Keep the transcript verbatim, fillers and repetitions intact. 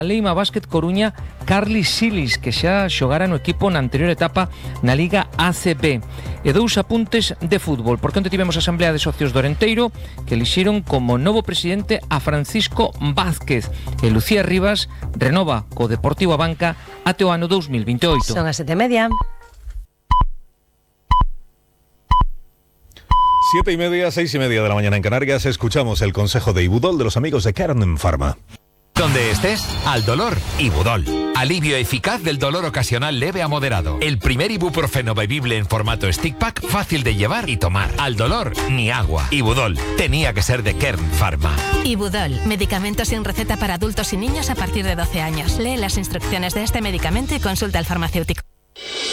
Leima Básquet Coruña Carly Silis, que xa xogara no equipo na anterior etapa na Liga A C B. E dous apuntes de fútbol, porque onte tivemos a Asamblea de Socios do Orenteiro que elixeron como novo presidente a Francisco Vázquez, e Lucía Rivas renova co Deportivo Abanca até o ano dos mil veintioito. Son as sete e media. Siete y media, seis y media de la mañana en Canarias, escuchamos el consejo de Ibudol de los amigos de Kern Pharma. Donde estés, al dolor, Ibudol. Alivio eficaz del dolor ocasional leve a moderado. El primer ibuprofeno bebible en formato stick pack, fácil de llevar y tomar. Al dolor, ni agua. Ibudol, tenía que ser de Kern Pharma. Ibudol, medicamento sin receta para adultos y niños a partir de doce años. Lee las instrucciones de este medicamento y consulta al farmacéutico.